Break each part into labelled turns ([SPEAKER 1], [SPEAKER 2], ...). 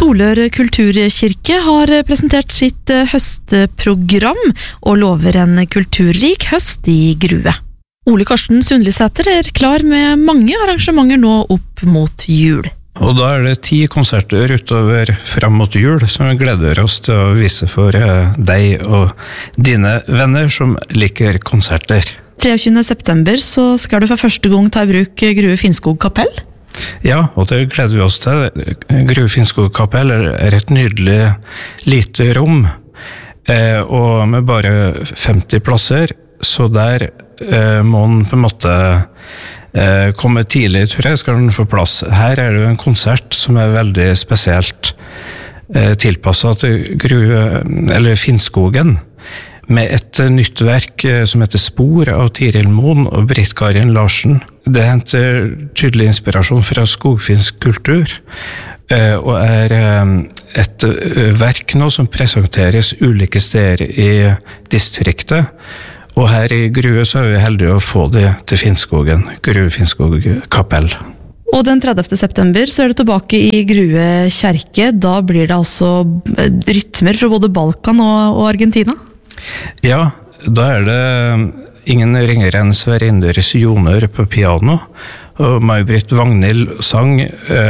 [SPEAKER 1] Solør kulturkirke har presentert sitt høstprogram og lover en kulturrik høst i Grue. Ole Karsten Sundlisæter er klar med mange arrangementer nå opp mot jul.
[SPEAKER 2] Og da er det 10 konserter utover fram mot jul som vi gleder oss til å vise for deg og dine venner som liker konserter.
[SPEAKER 1] 23. september så skal du for første gang ta i bruk Grue Finnskog kapell.
[SPEAKER 2] Ja, og det gleder vi oss til. Grue Finnskog kapell er et nydelig lite rom, og med bare 50 plasser, så der må den på en måte komme tidlig, tror jeg, skal den få plass. Her er det jo en konsert som er veldig spesielt tilpasset til Grue, eller Finnskogen, med et nytt verk som heter Spor av Tiril Moen og Britt-Karin Larsen. Det henter tydelig inspirasjon fra skogfinsk kultur, og er et verk nå som presenteres ulike steder i distriktet. Og her i Grue så er vi heldige å få det til Finnskogen, Grue Finnskog kapell.
[SPEAKER 1] Og den 30. september så er det tilbake i Grue kjerke. Da blir det altså rytmer fra både Balkan og Argentina.
[SPEAKER 2] Ja, da er det ingen ringere enn Sverinders Joner på piano, og May-Britt Vagnhild sang,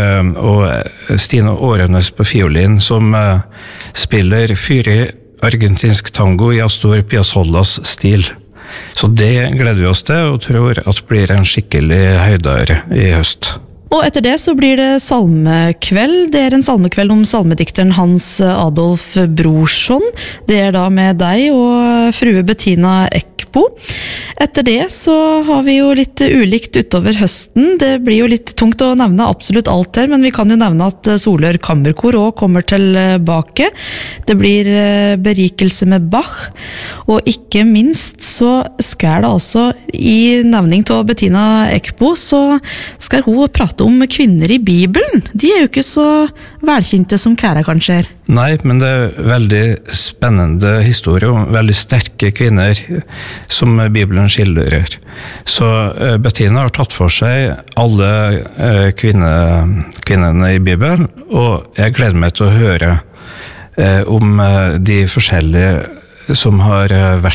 [SPEAKER 2] og Stine Årenes på fiolin, som spiller fyrig argentinsk tango i Astor Piazzollas stil. Så det gleder vi oss til, og tror at blir en skikkelig høydare i høst.
[SPEAKER 1] Og etter det så blir det salmekveld. Det er en salmekveld om salmedikteren Hans Adolf Brorson. Det er da med deg og frue Bettina Ekbo. Etter det så har vi jo litt ulikt utover høsten. Det blir jo litt tungt å nevne absolutt alt her, men vi kan jo nevne at Solør Kammerkor også kommer tilbake. Det blir berikelse med Bach, og ikke minst så skal det altså i nevning til Bettina Ekbo, så skal hun prate om kvinner i Bibelen. De er jo ikke så velkjente som kære kanskje er.
[SPEAKER 2] Nei, men det er veldig spennende historie om veldig sterke kvinner som Bibelen skildrer. Så Bettina har tatt for seg alle kvinnene i Bibelen, og jeg gleder meg til å høre om de forskjellige som har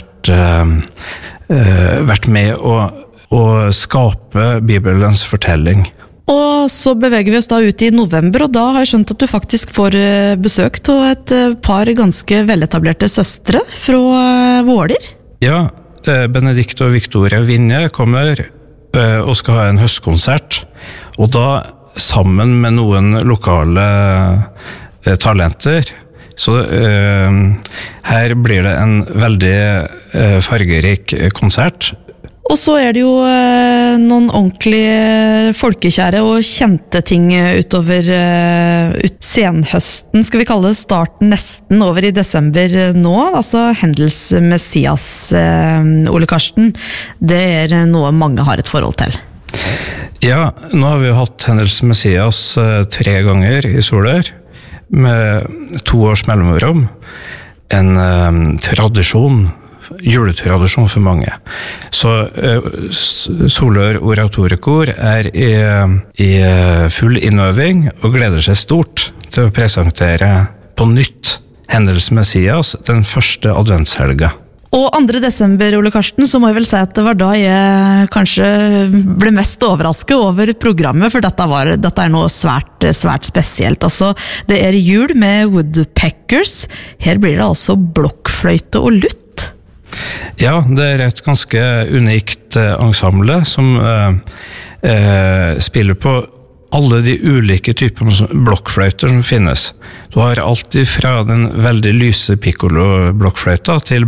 [SPEAKER 2] vært med å skape Bibelens fortelling.
[SPEAKER 1] Og så beveger vi oss da ut i november, og da har jeg skjønt at du faktisk får besøk av et par ganske veletablerte søstre fra Våler.
[SPEAKER 2] Ja, Benedikte og Victoria Vinje kommer og skal ha en høstkonsert, og da sammen med noen lokale talenter. Så her blir det en veldig fargerik konsert.
[SPEAKER 1] Og så er det jo noen ordentlig folkekjære og kjente ting utover senhøsten, skal vi kalle det, starten nesten over i desember nå, altså Hendels Messias, Ole Karsten. Det er noe mange har et forhold til.
[SPEAKER 2] Ja, nå har vi jo hatt Hendels Messias 3 ganger i Solør, med 2 års mellomrom. En tradisjon, juletradisjon for mange. Så Solør Oratorikor er i full innøving og gleder seg stort til å presentere på nytt Hendels Messias den første adventshelga.
[SPEAKER 1] Og 2. desember, Ole Karsten, så må jeg vel si at det var da jeg kanskje ble mest overrasket over programmet, for dette er noe svært spesielt. Altså, det er jul med Woodpeckers. Her blir det altså blokkfløyte og lutt.
[SPEAKER 2] Ja, det er et ganske unikt ensemble som spiller på alle de ulike typene blokkfløyter som finnes. Du har alltid fra den veldig lyse piccolo-blokkfløyta til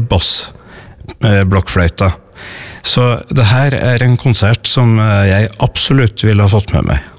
[SPEAKER 2] bass-blokkfløyta. Så det her er en konsert som jeg absolutt ville ha fått med meg.